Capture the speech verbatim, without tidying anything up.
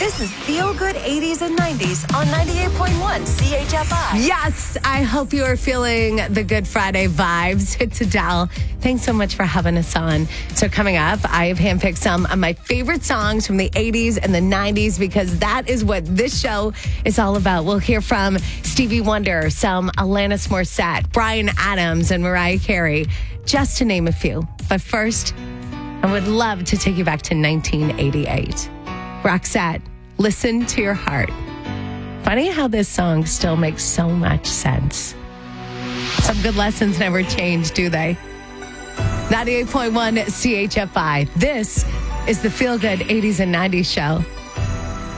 This is Feel Good eighties and nineties on ninety-eight point one C H F I. Yes, I hope you are feeling the Good Friday vibes. It's Adele. Thanks so much for having us on. So coming up, I have handpicked some of my favorite songs from the eighties and the nineties because that is what this show is all about. We'll hear from Stevie Wonder, some Alanis Morissette, Bryan Adams, and Mariah Carey, just to name a few. But first, I would love to take you back to nineteen eighty-eight. Roxette, Listen to Your Heart. Funny how this song still makes so much sense. Some good lessons never change, do they? ninety-eight point one C H F I. This is the Feel Good eighties and nineties show.